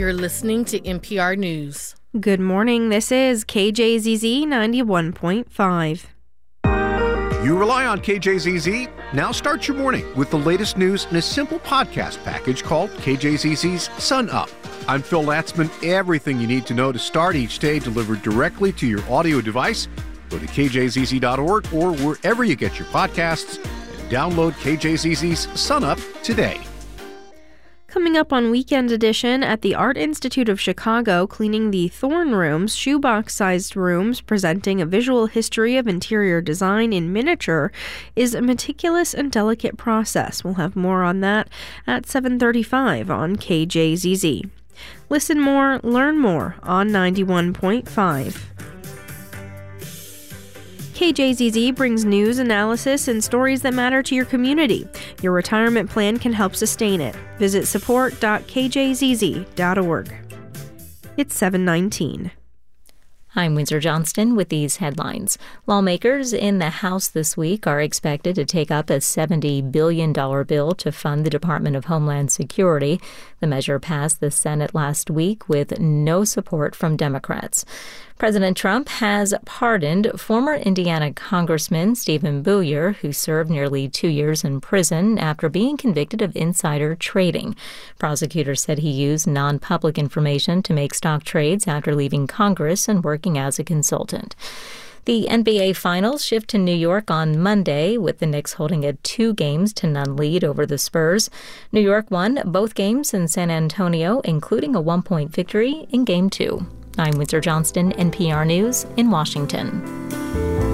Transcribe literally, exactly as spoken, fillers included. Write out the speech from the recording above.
You're listening to N P R News. Good morning. This is K J Z Z ninety-one point five. You rely on K J Z Z? Now start your morning with the latest news in a simple podcast package called K J Z Z's Sun Up. I'm Phil Latzman. Everything you need to know to start each day delivered directly to your audio device. Go to K J Z Z dot org or wherever you get your podcasts and download K J Z Z's Sun Up today. Coming up on Weekend Edition, at the Art Institute of Chicago, cleaning the Thorn Rooms, shoebox-sized rooms presenting a visual history of interior design in miniature, is a meticulous and delicate process. We'll have more on that at seven thirty-five on K J Z Z. Listen more, learn more on ninety-one point five. K J Z Z brings news, analysis, and stories that matter to your community. Your retirement plan can help sustain it. Visit support dot k j z z dot org. It's seven nineteen. I'm Windsor Johnston with these headlines. Lawmakers in the House this week are expected to take up a seventy billion dollars bill to fund the Department of Homeland Security. The measure passed the Senate last week with no support from Democrats. President Trump has pardoned former Indiana Congressman Stephen Buyer, who served nearly two years in prison after being convicted of insider trading. Prosecutors said he used non-public information to make stock trades after leaving Congress and working as a consultant. The N B A Finals shift to New York on Monday, with the Knicks holding a two games to none lead over the Spurs. New York won both games in San Antonio, including a one-point victory in Game two. I'm Windsor Johnston, N P R News in Washington.